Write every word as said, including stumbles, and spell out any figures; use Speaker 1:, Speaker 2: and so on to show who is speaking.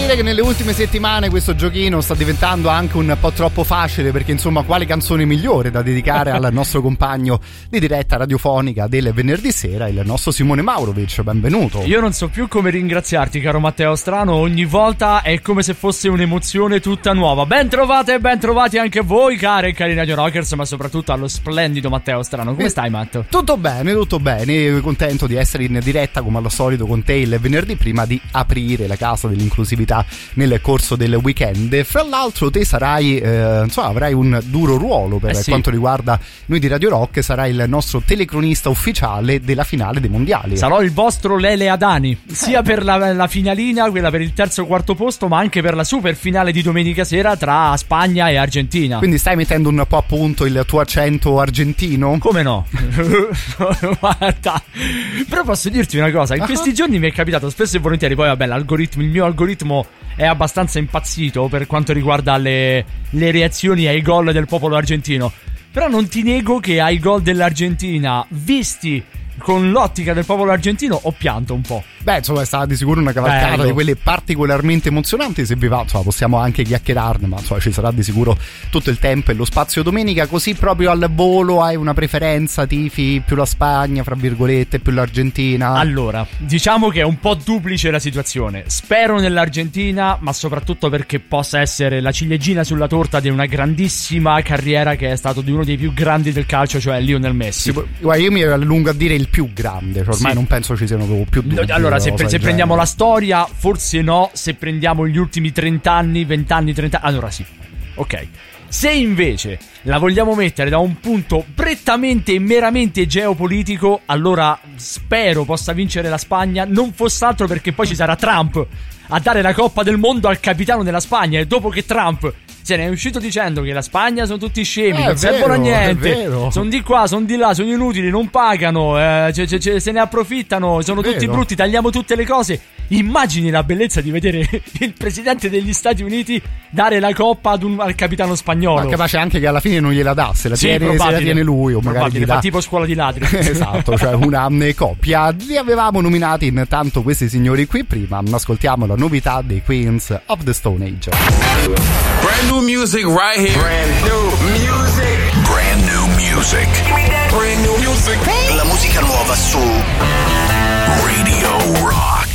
Speaker 1: dire che nelle ultime settimane questo giochino sta diventando anche un po' troppo facile, perché insomma quale canzone migliore da dedicare al nostro compagno di diretta radiofonica del venerdì sera, il nostro Simone Maurovic. Benvenuto.
Speaker 2: Io non so più come ringraziarti, caro Matteo Strano, ogni volta è come se fosse un'emozione tutta nuova. Ben trovate e ben trovati anche voi, care e cari Radio Rockers, ma soprattutto allo splendido Matteo Strano. Come stai, Matteo?
Speaker 1: Tutto bene, tutto bene, contento di essere in diretta come al solito con te il venerdì prima di aprire la casa dell'inclusività nel corso del weekend. Fra l'altro te sarai, eh, insomma, avrai un duro ruolo per
Speaker 2: eh sì.
Speaker 1: quanto riguarda noi di Radio Rock, sarai il nostro telecronista ufficiale della finale dei mondiali.
Speaker 2: Sarò il vostro Lele Adani, sia per la, la finalina, quella per il terzo o quarto posto, ma anche per la super finale di domenica sera tra Spagna e Argentina.
Speaker 1: Quindi stai mettendo un po' a punto il tuo accento argentino?
Speaker 2: Come no? Guarda, però posso dirti una cosa, in questi giorni mi è capitato spesso e volentieri, poi vabbè l'algoritmo, il mio algoritmo è abbastanza impazzito per quanto riguarda le, le reazioni ai gol del popolo argentino, però non ti nego che ai gol dell'Argentina visti con l'ottica del popolo argentino ho pianto un po'.
Speaker 1: Beh, insomma, è stata di sicuro una cavalcata
Speaker 2: Bello.
Speaker 1: di quelle particolarmente emozionanti. Se vi va, insomma, possiamo anche chiacchierarne, ma insomma, ci sarà di sicuro tutto il tempo e lo spazio domenica. Così proprio al volo hai una preferenza? Tifi più la Spagna, fra virgolette, più l'Argentina?
Speaker 2: Allora, diciamo che è un po' duplice la situazione. Spero nell'Argentina, ma soprattutto perché possa essere la ciliegina sulla torta di una grandissima carriera che è stato di uno dei più grandi del calcio, cioè Lionel Messi.
Speaker 1: Sì, guarda, io mi allungo a dire il più grande, cioè ormai sì. Non penso ci siano più dubbi.
Speaker 2: No, allora, se, se prendiamo la storia, forse no. Se prendiamo gli ultimi trenta anni, venti anni, trenta anni, allora sì. Ok. Se invece la vogliamo mettere da un punto prettamente e meramente geopolitico, allora spero possa vincere la Spagna, non fosse altro perché poi ci sarà Trump a dare la Coppa del Mondo al capitano della Spagna, e dopo che Trump se ne è uscito dicendo che la Spagna sono tutti scemi, non servono a niente, sono di qua, sono di là, sono inutili, non pagano, eh, c- c- se ne approfittano, sono tutti brutti, tagliamo tutte le cose. Immagini la bellezza di vedere il presidente degli Stati Uniti dare la coppa ad un, al capitano spagnolo. Ma
Speaker 1: capace anche che alla fine non gliela dà, se la,
Speaker 2: sì,
Speaker 1: tiene, se la tiene lui, o magari gli dà.
Speaker 2: Fa tipo scuola di ladri.
Speaker 1: Esatto, cioè una coppia. Li avevamo nominati intanto questi signori qui prima. Ascoltiamo la novità dei Queens of the Stone Age.
Speaker 3: Brand new music right here. Brand new music. Brand new music. Brand new music. La musica nuova su Radio Rock.